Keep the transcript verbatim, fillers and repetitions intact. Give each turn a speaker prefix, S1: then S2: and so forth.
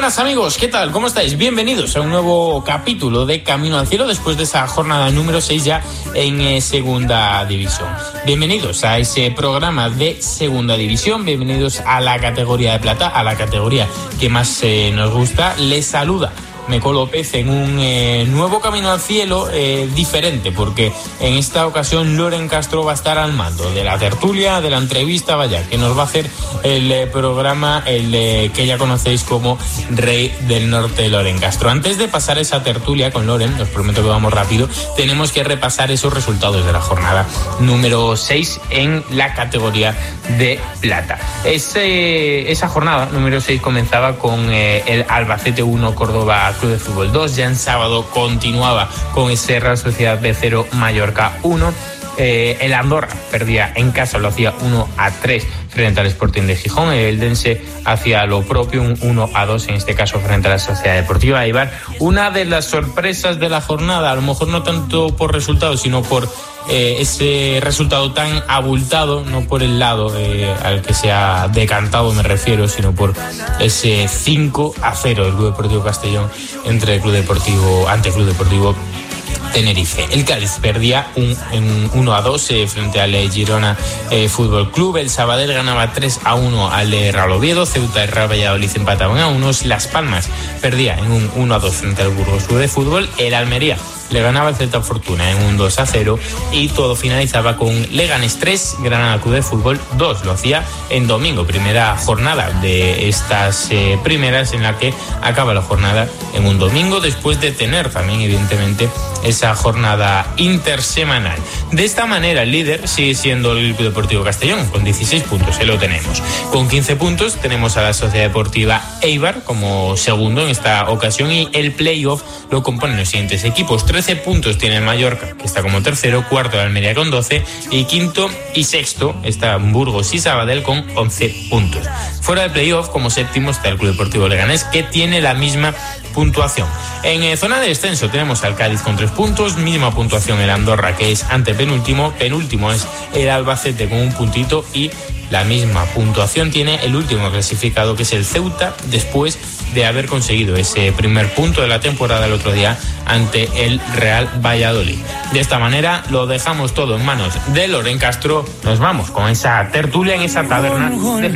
S1: buenas amigos, ¿qué tal? ¿Cómo estáis? Bienvenidos a un nuevo capítulo de Camino al Cielo después de esa jornada número seis ya en eh, Segunda División. Bienvenidos a ese programa de Segunda División, bienvenidos a la categoría de plata, a la categoría que más eh, nos gusta. Les saluda Meco López en un eh, nuevo Camino al Cielo eh, diferente, porque en esta ocasión Loren Castro va a estar al mando de la tertulia, de la entrevista, vaya, que nos va a hacer el eh, programa, el eh, que ya conocéis como Rey del Norte, Loren Castro. Antes de pasar esa tertulia con Loren, os prometo que vamos rápido, tenemos que repasar esos resultados de la jornada número seis en la categoría de plata. Ese, esa jornada número seis comenzaba con eh, el Albacete uno, Córdoba Club de Fútbol dos. Ya en sábado continuaba con ese Real Sociedad B cero, Mallorca uno. Eh, el Andorra perdía en casa, lo hacía uno a tres frente al Sporting de Gijón. El Eldense hacía lo propio, un uno a dos en este caso frente a la Sociedad Deportiva Eibar. Una de las sorpresas de la jornada, a lo mejor no tanto por resultados, sino por eh, ese resultado tan abultado, no por el lado eh, al que se ha decantado me refiero, sino por ese cinco a cero del Club Deportivo Castellón entre el Club Deportivo, ante el Club Deportivo Tenerife. El Cádiz perdía un, en uno a dos eh, frente al eh, Girona eh, Fútbol Club. El Sabadell ganaba tres a uno al eh, Real Oviedo. Ceuta y Real Valladolid empataban a unos. Las Palmas perdía en un uno a dos frente al Burgos Club de Fútbol. El Almería le ganaba el Celta Fortuna en un dos a cero y todo finalizaba con Leganés tres, Granada Club de Fútbol dos. Lo hacía en domingo, primera jornada de estas eh, primeras en la que acaba la jornada en un domingo, después de tener también evidentemente esa jornada intersemanal. De esta manera el líder sigue siendo el Club Deportivo Castellón con dieciséis puntos, ahí lo tenemos. Con quince puntos tenemos a la Sociedad Deportiva Eibar como segundo en esta ocasión y el playoff lo componen los siguientes equipos. trece puntos tiene el Mallorca, que está como tercero, cuarto el Almería con doce y quinto y sexto están Burgos y Sabadell con once puntos. Fuera del playoff, como séptimo está el Club Deportivo Leganés, que tiene la misma puntuación. En eh, zona de descenso tenemos al Cádiz con tres puntos, misma puntuación el Andorra, que es antepenúltimo, penúltimo es el Albacete con un puntito y la misma puntuación tiene el último clasificado, que es el Ceuta, después de haber conseguido ese primer punto de la temporada el otro día ante el Real Valladolid. De esta manera lo dejamos todo en manos de Loren Castro. Nos vamos con esa tertulia en esa taberna de